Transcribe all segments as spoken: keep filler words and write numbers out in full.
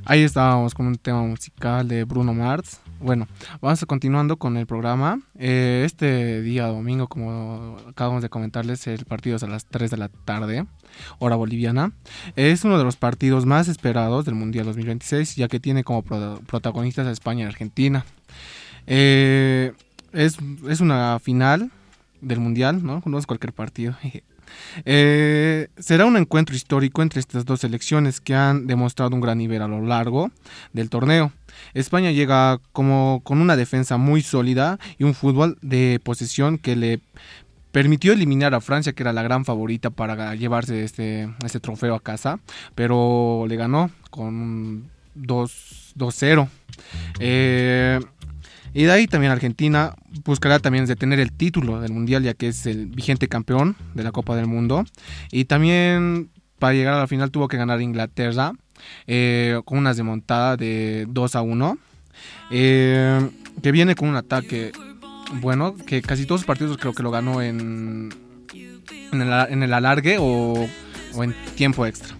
Ahí estábamos con un tema musical de Bruno Mars. Bueno, vamos a continuando con el programa. Eh, este día domingo, como acabamos de comentarles, el partido es a las tres de la tarde, hora boliviana. Es uno de los partidos más esperados del Mundial dos mil veintiséis, ya que tiene como pro- protagonistas a España y Argentina. Eh, es, es una final del Mundial, ¿no? No es cualquier partido. Eh, será un encuentro histórico entre estas dos selecciones que han demostrado un gran nivel a lo largo del torneo. España llega como con una defensa muy sólida y un fútbol de posesión que le permitió eliminar a Francia, que era la gran favorita para llevarse este, este trofeo a casa, pero le ganó con dos cero. Eh, Y de ahí también Argentina buscará también detener el título del Mundial, ya que es el vigente campeón de la Copa del Mundo. Y también para llegar a la final tuvo que ganar Inglaterra eh, con una remontada de dos a uno. Eh, que viene con un ataque bueno, que casi todos los partidos creo que lo ganó en, en, el, en el alargue o, o en tiempo extra.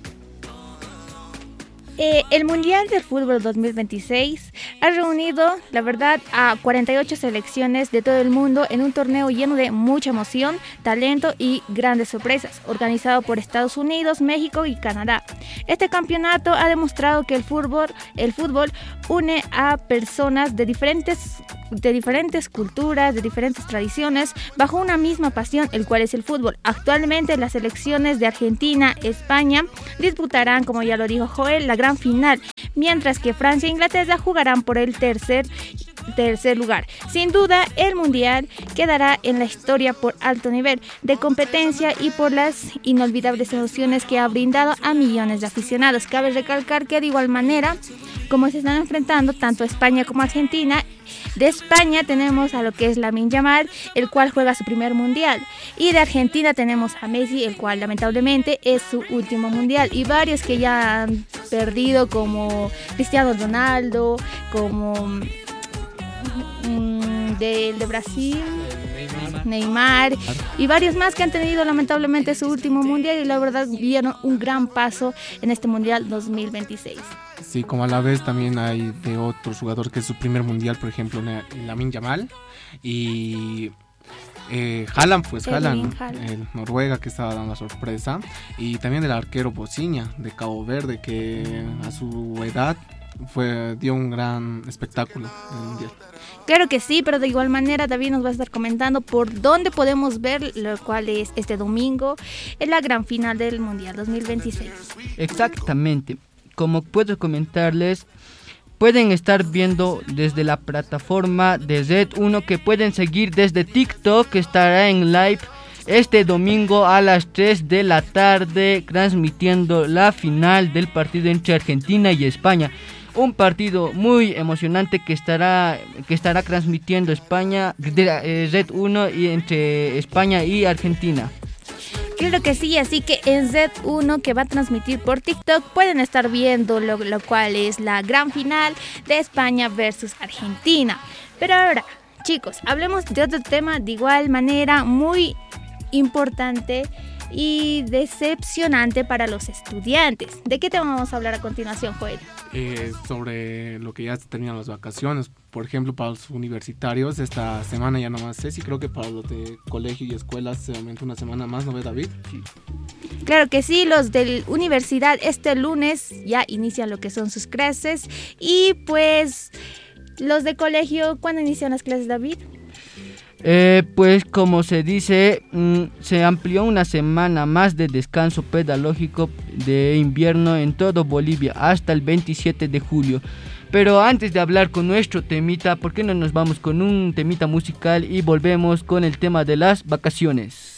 Eh, el Mundial del Fútbol dos mil veintiséis ha reunido, la verdad, a cuarenta y ocho selecciones de todo el mundo en un torneo lleno de mucha emoción, talento y grandes sorpresas, organizado por Estados Unidos, México y Canadá. Este campeonato ha demostrado que el fútbol, el fútbol une a personas de diferentes, de diferentes culturas, de diferentes tradiciones, bajo una misma pasión, el cual es el fútbol. Actualmente las selecciones de Argentina, España, disputarán, como ya lo dijo Joel, la gran final, mientras que Francia e Inglaterra jugarán por el tercer, tercer lugar. Sin duda, el Mundial quedará en la historia por alto nivel de competencia y por las inolvidables emociones que ha brindado a millones de aficionados. Cabe recalcar que de igual manera, como se están enfrentando tanto España como Argentina, de España tenemos a lo que es Lamine Yamal, el cual juega su primer mundial, y de Argentina tenemos a Messi, el cual lamentablemente es su último mundial, y varios que ya han perdido, como Cristiano Ronaldo, como mm, de, de Brasil, Neymar. Neymar, y varios más que han tenido lamentablemente su último mundial, y la verdad dieron un gran paso en este mundial dos mil veintiséis. Sí, como a la vez también hay de otros jugadores que es su primer mundial, por ejemplo, Lamine Yamal y eh, Haaland, pues Haaland, el Noruega, que estaba dando la sorpresa, y también el arquero Bociña de Cabo Verde, que a su edad fue dio un gran espectáculo en el mundial. Claro que sí, pero de igual manera David nos va a estar comentando por dónde podemos ver lo cual es este domingo en la gran final del Mundial dos mil veintiséis. Exactamente. Como puedo comentarles, pueden estar viendo desde la plataforma de Red uno, que pueden seguir desde TikTok, que estará en live este domingo a las tres de la tarde, transmitiendo la final del partido entre Argentina y España. Un partido muy emocionante que estará que estará transmitiendo España, de, eh, Red uno, y entre España y Argentina. Claro que sí, así que en Red uno, que va a transmitir por TikTok, pueden estar viendo lo, lo cual es la gran final de España versus Argentina. Pero ahora, chicos, hablemos de otro tema de igual manera muy importante y decepcionante para los estudiantes. ¿De qué tema vamos a hablar a continuación, Joel? Eh, sobre lo que ya se terminan las vacaciones. Por ejemplo, para los universitarios, esta semana ya nomás sé, sí, creo que para los de colegio y escuelas se aumenta una semana más, ¿no ve, David? Sí. Claro que sí, los de universidad este lunes ya inician lo que son sus clases, y pues los de colegio, ¿cuándo inician las clases, David? Eh, pues como se dice, mmm, se amplió una semana más de descanso pedagógico de invierno en todo Bolivia hasta el veintisiete de julio. Pero antes de hablar con nuestro temita, ¿por qué no nos vamos con un temita musical y volvemos con el tema de las vacaciones?